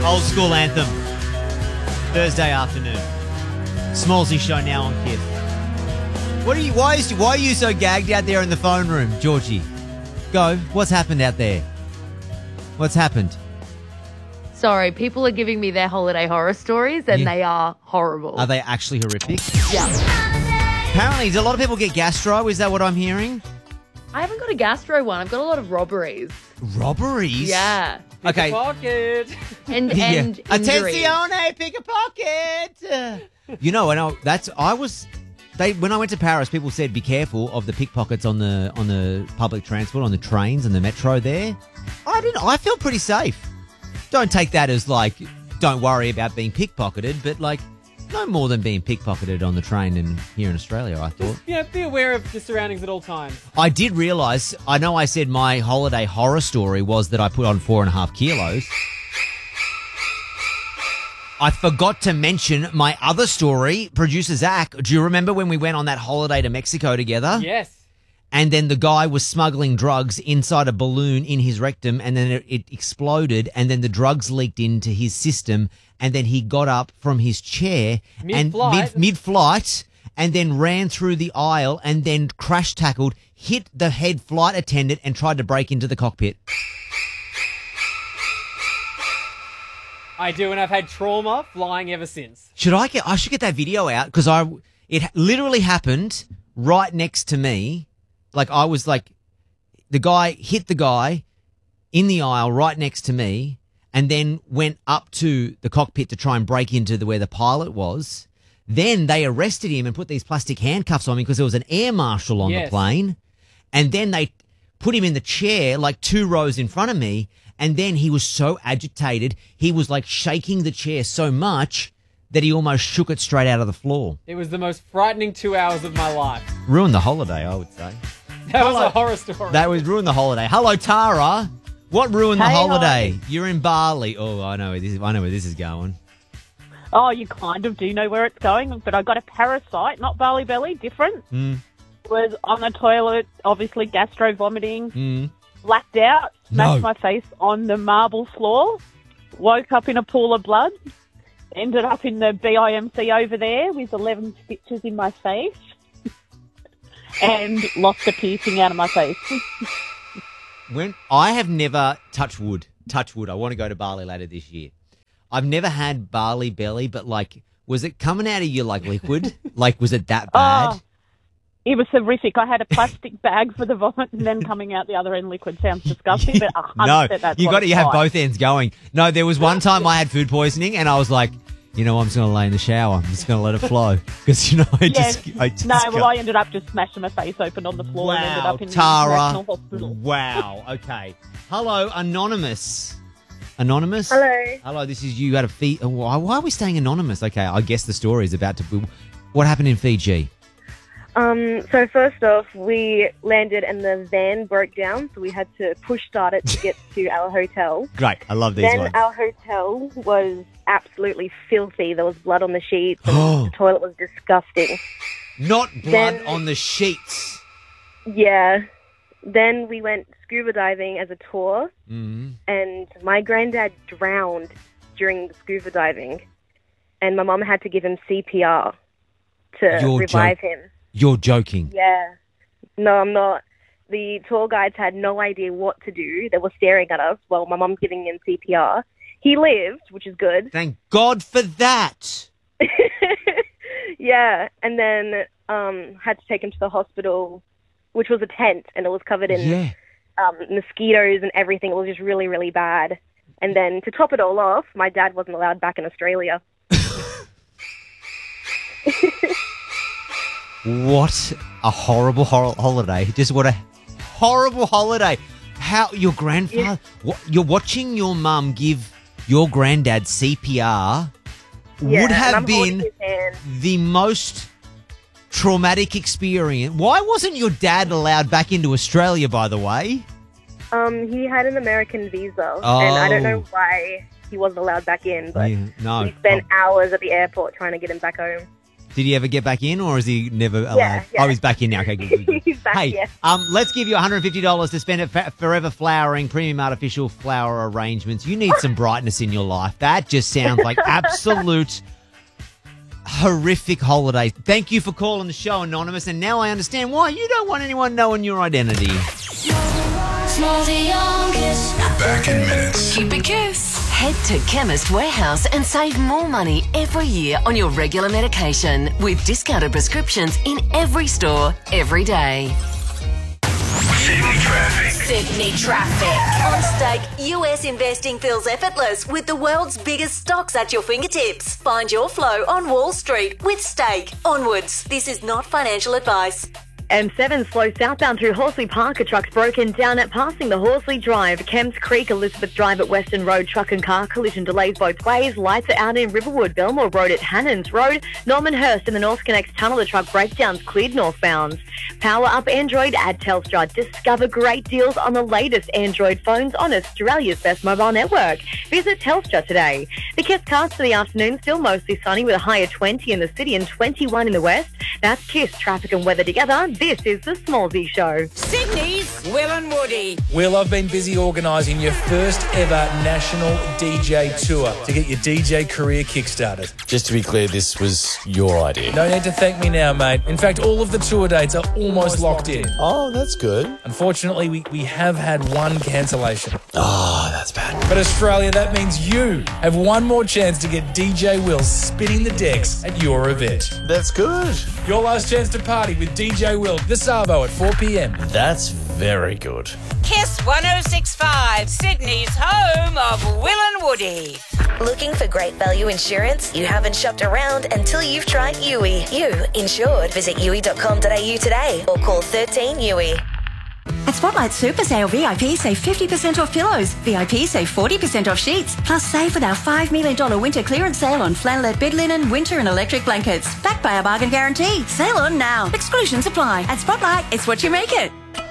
Old school anthem. Thursday afternoon. Smallsy show now on Kith. Why are you so gagged out there in the phone room, Georgie? Go. What's happened out there? What's happened? Sorry, people are giving me their holiday horror stories and they are horrible. Are they actually horrific? Yeah. Apparently, do a lot of people get gastro? Is that what I'm hearing? I haven't got a gastro one. I've got a lot of robberies. Robberies? Yeah. Okay. Pocket. And injuries. Attenzione, pick a pocket. When I went to Paris, people said be careful of the pickpockets on the public transport, on the trains and the metro there. I feel pretty safe. Don't take that as like, don't worry about being pickpocketed, but like, no more than being pickpocketed on the train and here in Australia, I thought. Yeah, be aware of the surroundings at all times. I did realise, I know I said my holiday horror story was that I put on 4.5 kilos. I forgot to mention my other story, producer Zach. Do you remember when we went on that holiday to Mexico together? Yes. And then the guy was smuggling drugs inside a balloon in his rectum, and then it exploded, and then the drugs leaked into his system, and then he got up from his chair mid-flight, and then ran through the aisle, and then crash tackled, hit the head flight attendant, and tried to break into the cockpit. I do, and I've had trauma flying ever since. I should get that video out, because it literally happened right next to me. Like, I was like, the guy hit the guy in the aisle right next to me, and then went up to the cockpit to try and break into where the pilot was. Then they arrested him and put these plastic handcuffs on him because there was an air marshal on the plane. And then they put him in the chair like 2 rows in front of me. And then he was so agitated, he was like shaking the chair so much that he almost shook it straight out of the floor. It was the most frightening 2 hours of my life. Ruined the holiday, I would say. That was a horror story. That was ruined the holiday. Hello, Tara. What ruined the holiday? Hi. You're in Bali. Oh, I know where this is going. Oh, you kind of do know where it's going, but I got a parasite, not Bali belly, different. Was on the toilet, obviously gastro vomiting, blacked out, smashed my face on the marble floor, woke up in a pool of blood, ended up in the BIMC over there with 11 stitches in my face, and lost a piercing out of my face. When I have never touch wood, I want to go to Bali later this year. I've never had Bali belly, but like, was it coming out of you like liquid? Like, was it that bad? Oh, it was horrific. I had a plastic bag for the vomit and then coming out the other end liquid. Sounds disgusting, but 100% No, that's you what got to it's have like. both ends going. No, there was one time I had food poisoning and I was like, you know, I'm just going to lay in the shower. I'm just going to let it flow because I I ended up just smashing my face open on the floor and ended up in the National Hospital. Wow. Okay. Hello, Anonymous. Anonymous? Hello, this is you. You had a Fiji. Why are we staying anonymous? Okay, I guess the story is about to be. What happened in Fiji? So first off, we landed and the van broke down, so we had to push start it to get to our hotel. Great, I love these then ones. our hotel was absolutely filthy. There was blood on the sheets, and the toilet was disgusting. Not blood on the sheets. Yeah. Then we went scuba diving as a tour, and my granddad drowned during the scuba diving, and my mum had to give him CPR to revive him. You're joking. Yeah. No, I'm not. The tour guides had no idea what to do. They were staring at us while my mum's giving him CPR. He lived, which is good. Thank God for that. Yeah. And then had to take him to the hospital, which was a tent, and it was covered in mosquitoes and everything. It was just really, really bad. And then to top it all off, my dad wasn't allowed back in Australia. What a horrible holiday. Just what a horrible holiday. How your grandfather... You're watching your mum give your granddad CPR would have been the most traumatic experience. Why wasn't your dad allowed back into Australia, by the way? He had an American visa, and I don't know why he wasn't allowed back in, but we spent hours at the airport trying to get him back home. Did he ever get back in, or is he never allowed? Yeah. Oh, he's back in now. Okay, good. He's back, Hey, yeah. let's give you $150 to spend at Forever Flowering Premium Artificial Flower Arrangements. You need some brightness in your life. That just sounds like absolute horrific holiday. Thank you for calling the show, Anonymous, and now I understand why you don't want anyone knowing your identity. We're back in minutes. Keep it Kiss. Head to Chemist Warehouse and save more money every year on your regular medication with discounted prescriptions in every store, every day. Sydney traffic. Sydney traffic. On Stake, US investing feels effortless with the world's biggest stocks at your fingertips. Find your flow on Wall Street with Stake. Onwards. This is not financial advice. M7 slow southbound through Horsley Park. A truck's broken down at passing the Horsley Drive. Kemps Creek, Elizabeth Drive at Western Road. Truck and car collision delays both ways. Lights are out in Riverwood. Belmore Road at Hannons Road. Normanhurst in the North Connects Tunnel. The truck breakdowns cleared northbound. Power up Android. Add Telstra. Discover great deals on the latest Android phones on Australia's best mobile network. Visit Telstra today. The Kiss cast for the afternoon still mostly sunny with a high of 20 in the city and 21 in the west. That's Kiss traffic and weather together. This is the Smallsy Show. Sydney's Will and Woody. Will, I've been busy organising your first ever national DJ tour to get your DJ career kickstarted. Just to be clear, this was your idea. No need to thank me now, mate. In fact, all of the tour dates are almost locked in. Oh, that's good. Unfortunately, we have had one cancellation. Oh, that's bad. But Australia, that means you have one more chance to get DJ Will spinning the decks at your event. That's good. Your last chance to party with DJ Will this Savo at 4 p.m. That's very good. Kiss 106.5, Sydney's home of Will and Woody. Looking for great value insurance? You haven't shopped around until you've tried Yui. You insured. Visit yui.com.au today or call 13 Yui. At Spotlight Super Sale, VIP save 50% off pillows. VIP save 40% off sheets. Plus save with our $5 million winter clearance sale on flannelette bed linen, winter and electric blankets. Backed by our bargain guarantee. Sale on now. Exclusions apply. At Spotlight, it's what you make it.